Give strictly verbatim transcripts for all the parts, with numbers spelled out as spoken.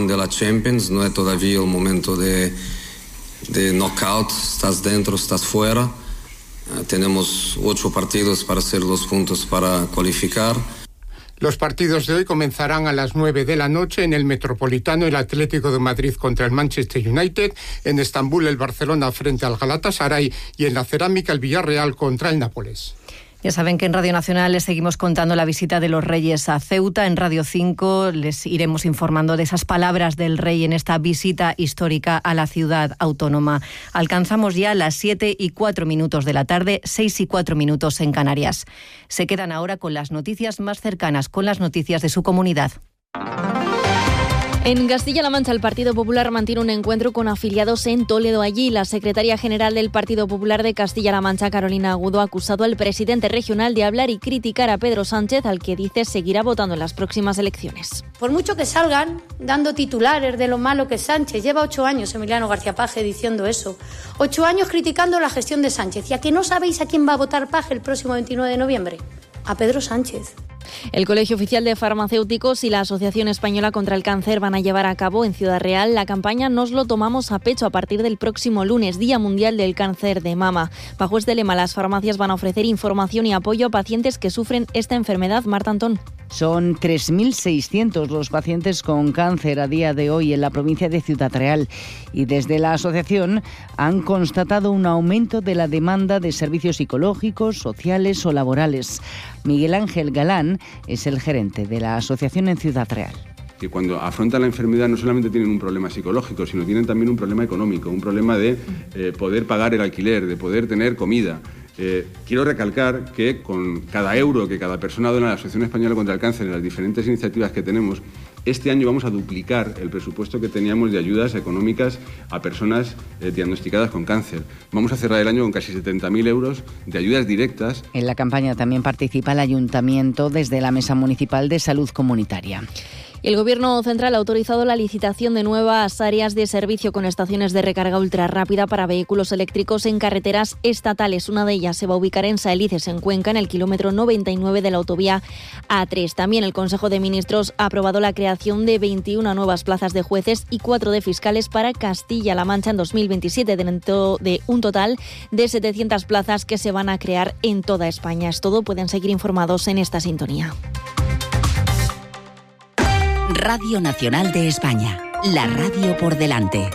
de la Champions, no es todavía el momento de, de knockout, estás dentro, estás fuera. Uh, tenemos ocho partidos para hacer los puntos para cualificar. Los partidos de hoy comenzarán a las nueve de la noche. En el Metropolitano, el Atlético de Madrid contra el Manchester United, en Estambul el Barcelona frente al Galatasaray y en la Cerámica el Villarreal contra el Nápoles. Ya saben que en Radio Nacional les seguimos contando la visita de los Reyes a Ceuta. En Radio cinco les iremos informando de esas palabras del Rey en esta visita histórica a la ciudad autónoma. Alcanzamos ya las siete y cuatro minutos de la tarde, seis y cuatro minutos en Canarias. Se quedan ahora con las noticias más cercanas, con las noticias de su comunidad. En Castilla-La Mancha, el Partido Popular mantiene un encuentro con afiliados en Toledo. Allí, la secretaria general del Partido Popular de Castilla-La Mancha, Carolina Agudo, ha acusado al presidente regional de hablar y criticar a Pedro Sánchez, al que dice seguirá votando en las próximas elecciones. Por mucho que salgan dando titulares de lo malo que es Sánchez, lleva ocho años Emiliano García Paje diciendo eso, ocho años criticando la gestión de Sánchez. ¿Y a que no sabéis a quién va a votar Paje el próximo veintinueve de noviembre? A Pedro Sánchez. El Colegio Oficial de Farmacéuticos y la Asociación Española contra el Cáncer van a llevar a cabo en Ciudad Real la campaña Nos lo tomamos a pecho a partir del próximo lunes, Día Mundial del Cáncer de Mama. Bajo este lema, las farmacias van a ofrecer información y apoyo a pacientes que sufren esta enfermedad. Marta Antón. Son tres mil seiscientos los pacientes con cáncer a día de hoy en la provincia de Ciudad Real y desde la asociación han constatado un aumento de la demanda de servicios psicológicos, sociales o laborales. Miguel Ángel Galán es el gerente de la asociación en Ciudad Real. Que cuando afrontan la enfermedad no solamente tienen un problema psicológico, sino tienen también un problema económico, un problema de eh, poder pagar el alquiler, de poder tener comida. Eh, quiero recalcar que con cada euro que cada persona dona a la Asociación Española contra el Cáncer en las diferentes iniciativas que tenemos, este año vamos a duplicar el presupuesto que teníamos de ayudas económicas a personas eh, diagnosticadas con cáncer. Vamos a cerrar el año con casi setenta mil euros de ayudas directas. En la campaña también participa el Ayuntamiento desde la Mesa Municipal de Salud Comunitaria. El Gobierno central ha autorizado la licitación de nuevas áreas de servicio con estaciones de recarga ultrarrápida para vehículos eléctricos en carreteras estatales. Una de ellas se va a ubicar en Saelices, en Cuenca, en el kilómetro noventa y nueve de la autovía A tres. También el Consejo de Ministros ha aprobado la creación de veintiuna nuevas plazas de jueces y cuatro de fiscales para Castilla-La Mancha en dos mil veintisiete, dentro de un total de setecientas plazas que se van a crear en toda España. Es todo, pueden seguir informados en esta sintonía. Radio Nacional de España, la radio por delante.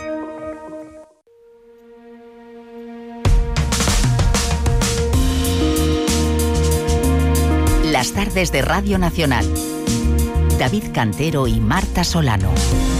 Las tardes de Radio Nacional. David Cantero y Marta Solano.